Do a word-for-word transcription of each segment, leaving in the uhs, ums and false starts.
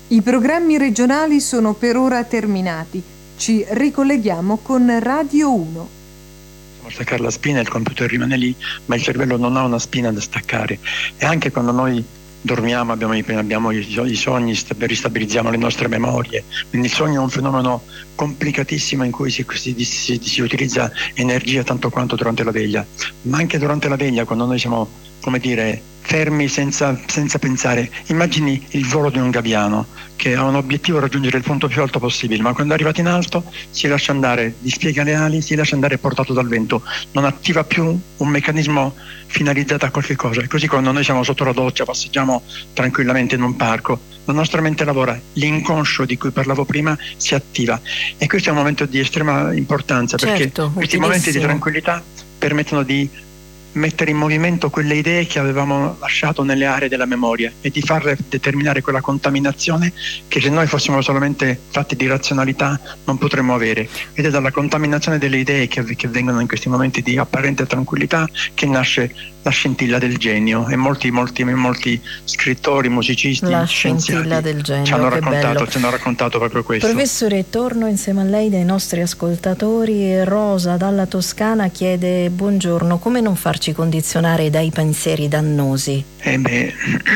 I programmi regionali sono per ora terminati. Ci ricolleghiamo con Radio uno. Possiamo staccare la spina, il computer rimane lì, ma il cervello non ha una spina da staccare. E anche quando noi dormiamo, abbiamo, i, abbiamo i, i sogni, ristabilizziamo le nostre memorie. Quindi il sogno è un fenomeno complicatissimo in cui si, si, si, si utilizza energia tanto quanto durante la veglia. Ma anche durante la veglia, quando noi siamo, come dire, fermi senza, senza pensare. Immagini il volo di un gabbiano che ha un obiettivo: raggiungere il punto più alto possibile, ma quando è arrivato in alto si lascia andare, dispiega le ali, si lascia andare portato dal vento, non attiva più un meccanismo finalizzato a qualche cosa. E così quando noi siamo sotto la doccia, passeggiamo tranquillamente in un parco, la nostra mente lavora, l'inconscio di cui parlavo prima si attiva, e questo è un momento di estrema importanza, perché certo, questi momenti di tranquillità permettono di mettere in movimento quelle idee che avevamo lasciato nelle aree della memoria e di farle determinare quella contaminazione che, se noi fossimo solamente fatti di razionalità, non potremmo avere. Ed è dalla contaminazione delle idee che, che vengono in questi momenti di apparente tranquillità che nasce la scintilla del genio, e molti molti molti scrittori, musicisti, la scienziati scintilla del genio, ci hanno che raccontato, bello. ci hanno raccontato proprio questo. Professore, torno insieme a lei dai nostri ascoltatori. Rosa dalla Toscana chiede: buongiorno, come non farci condizionare dai pensieri dannosi? Eh beh,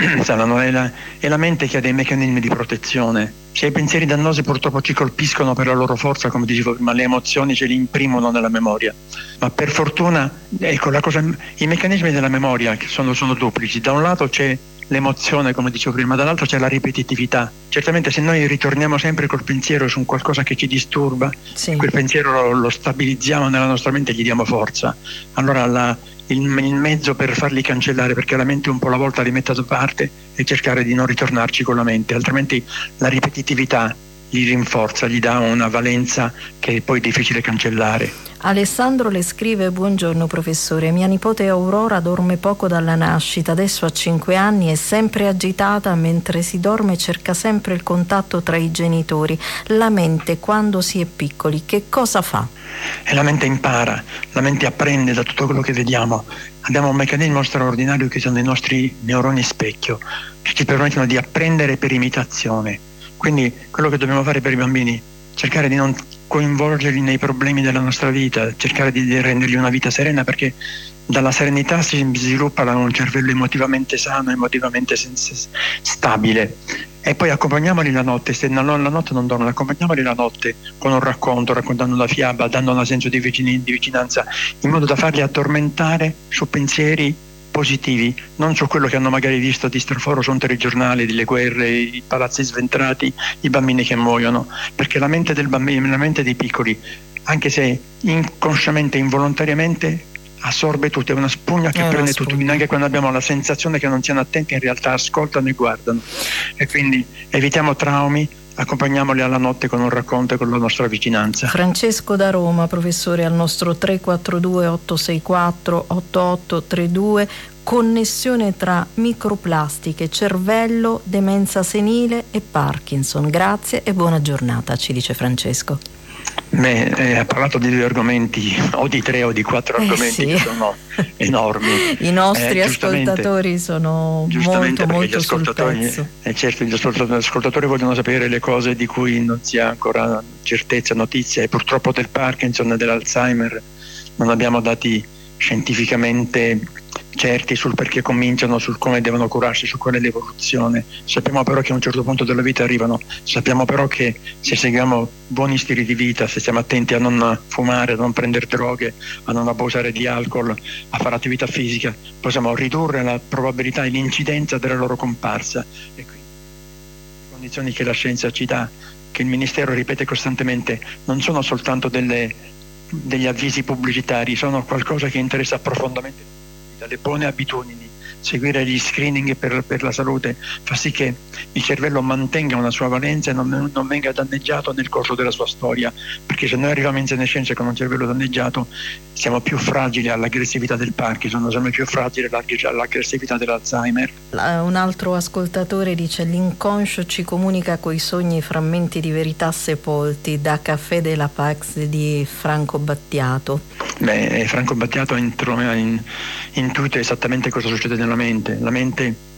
è la, è la mente che ha dei meccanismi di protezione. Se i pensieri dannosi purtroppo ci colpiscono per la loro forza, come dicevo prima, le emozioni ce li imprimono nella memoria. Ma per fortuna, ecco, la cosa, i meccanismi della memoria che sono, sono duplici. Da un lato c'è l'emozione, come dicevo prima, dall'altro c'è la ripetitività. Certamente se noi ritorniamo sempre col pensiero su qualcosa che ci disturba, sì, quel pensiero lo, lo stabilizziamo nella nostra mente e gli diamo forza. Allora la Il, il mezzo per farli cancellare, perché la mente un po' alla volta li metta da parte, e cercare di non ritornarci con la mente, altrimenti la ripetitività gli rinforza, gli dà una valenza che è poi difficile cancellare. Alessandro le scrive: buongiorno professore, mia nipote Aurora dorme poco dalla nascita, adesso ha cinque anni, è sempre agitata, mentre si dorme cerca sempre il contatto tra i genitori. La mente, quando si è piccoli, che cosa fa? E la mente impara, la mente apprende da tutto quello che vediamo. Abbiamo un meccanismo straordinario che sono i nostri neuroni specchio, che ci permettono di apprendere per imitazione. Quindi quello che dobbiamo fare per i bambini, cercare di non coinvolgerli nei problemi della nostra vita, cercare di rendergli una vita serena, perché dalla serenità si sviluppa un cervello emotivamente sano, emotivamente stabile. E poi accompagniamoli la notte, se la notte non dormono, accompagniamoli la notte con un racconto, raccontando una fiaba, dando un senso di, vicin- di vicinanza, in modo da farli addormentare su pensieri positivi, non su quello che hanno magari visto di straforo su telegiornali, delle guerre, i palazzi sventrati, i bambini che muoiono, perché la mente del bambino, la mente dei piccoli, anche se inconsciamente, involontariamente, assorbe tutto, è una spugna che è prende spugna. tutto, quindi anche quando abbiamo la sensazione che non siano attenti, in realtà ascoltano e guardano. E quindi evitiamo traumi, accompagniamoli alla notte con un racconto e con la nostra vicinanza. Francesco da Roma, professore, al nostro tre quattro due otto sei quattro otto otto tre due, connessione tra microplastiche, cervello, demenza senile e Parkinson. Grazie e buona giornata, ci dice Francesco. Beh, eh, ha parlato di due argomenti, o di tre o di quattro eh argomenti sì. che sono enormi. I nostri eh, ascoltatori sono molto molto sul pezzo. Eh, certo, gli ascoltatori vogliono sapere le cose di cui non si ha ancora certezza, notizia, e purtroppo del Parkinson e dell'Alzheimer non abbiamo dati scientificamente certi sul perché cominciano, sul come devono curarsi, su qual è l'evoluzione. Sappiamo però che a un certo punto della vita arrivano, sappiamo però che se seguiamo buoni stili di vita, se stiamo attenti a non fumare, a non prendere droghe, a non abusare di alcol, a fare attività fisica, possiamo ridurre la probabilità e l'incidenza della loro comparsa. E quindi le condizioni che la scienza ci dà, che il Ministero ripete costantemente, non sono soltanto delle, degli avvisi pubblicitari, sono qualcosa che interessa profondamente le buone abitudini. Seguire gli screening per, per la salute fa sì che il cervello mantenga una sua valenza e non, non venga danneggiato nel corso della sua storia, perché se noi arriviamo in senescenza con un cervello danneggiato siamo più fragili all'aggressività del Parkinson, siamo più fragili all'aggressività dell'Alzheimer. Un altro ascoltatore dice: l'inconscio ci comunica coi sogni, frammenti di verità sepolti. Da Caffè della Pax di Franco Battiato. Beh, Franco Battiato in, in, intuita esattamente cosa succede nella mente. La mente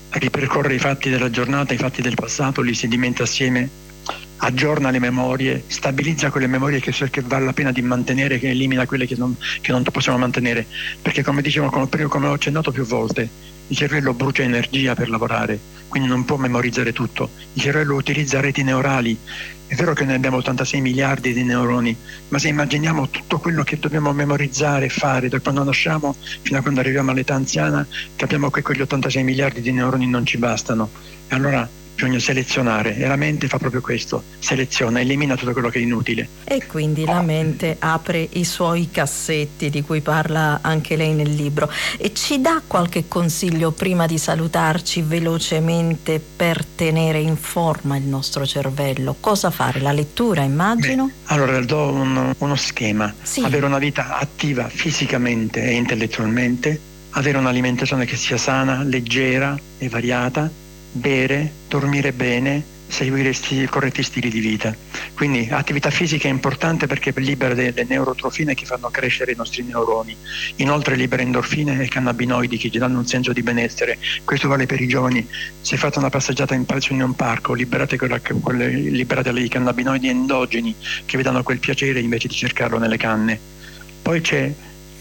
ripercorre i fatti della giornata, i fatti del passato, li sedimenta assieme, aggiorna le memorie, stabilizza quelle memorie che, che vale la pena di mantenere, che elimina quelle che non, che non possiamo mantenere, perché come dicevo, come, come ho accennato più volte, il cervello brucia energia per lavorare, quindi non può memorizzare tutto. Il cervello utilizza reti neurali. È vero che noi abbiamo ottantasei miliardi di neuroni, ma se immaginiamo tutto quello che dobbiamo memorizzare e fare da quando nasciamo fino a quando arriviamo all'età anziana, capiamo che quegli ottantasei miliardi di neuroni non ci bastano. E allora bisogna selezionare, e la mente fa proprio questo, seleziona, elimina tutto quello che è inutile. E quindi la mente apre i suoi cassetti di cui parla anche lei nel libro. E ci dà qualche consiglio prima di salutarci velocemente per tenere in forma il nostro cervello? Cosa fare? La lettura, immagino? Beh, allora do uno, uno schema. Sì. Avere una vita attiva fisicamente e intellettualmente, avere un'alimentazione che sia sana, leggera e variata, bere, dormire bene, seguire sti, corretti stili di vita. Quindi attività fisica è importante perché libera delle neurotrofine che fanno crescere i nostri neuroni, inoltre libera endorfine e cannabinoidi che ci danno un senso di benessere. Questo vale per i giovani. Se fate una passeggiata in, in un parco, liberate, quella, quelle, liberate i cannabinoidi endogeni che vi danno quel piacere invece di cercarlo nelle canne. Poi c'è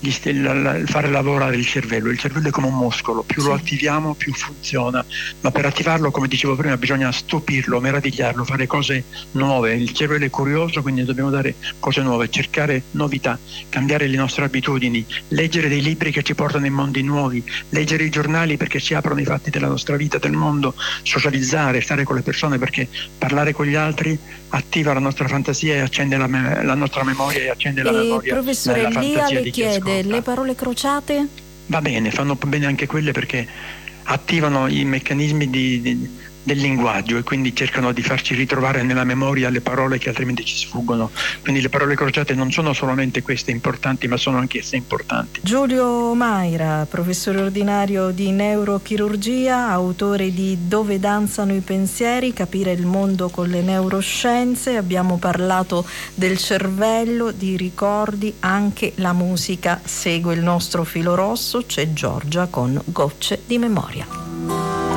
il fare lavorare il cervello. Il cervello è come un muscolo, più sì. lo attiviamo più funziona, ma per attivarlo, come dicevo prima, bisogna stupirlo, meravigliarlo, fare cose nuove. Il cervello è curioso, quindi dobbiamo dare cose nuove, cercare novità, cambiare le nostre abitudini, leggere dei libri che ci portano in mondi nuovi, leggere i giornali perché ci aprono i fatti della nostra vita, del mondo, socializzare, stare con le persone, perché parlare con gli altri attiva la nostra fantasia e accende la, me- la nostra memoria e accende la e memoria. Professore, la Lia fantasia le di chi chiede ascolta. le parole crociate? Va bene, fanno bene anche quelle perché attivano i meccanismi di, di, del linguaggio e quindi cercano di farci ritrovare nella memoria le parole che altrimenti ci sfuggono. Quindi le parole crociate non sono solamente queste importanti, ma sono anche esse importanti. Giulio Maira, professore ordinario di neurochirurgia, autore di Dove danzano i pensieri, capire il mondo con le neuroscienze. Abbiamo parlato del cervello, di ricordi, anche la musica segue il nostro filo rosso. C'è Giorgia con Gocce di memoria.